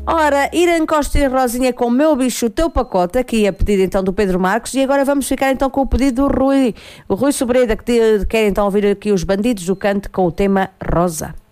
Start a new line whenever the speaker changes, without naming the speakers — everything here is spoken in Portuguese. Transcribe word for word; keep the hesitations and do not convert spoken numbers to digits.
Ora, Irã Costa e Rosinha com o Meu Bicho, o Teu Pacote, aqui a pedido então do Pedro Marcos, e agora vamos ficar então com o pedido do Rui, o Rui Sobreda, que quer então ouvir aqui os Bandidos do Canto com o tema Rosa.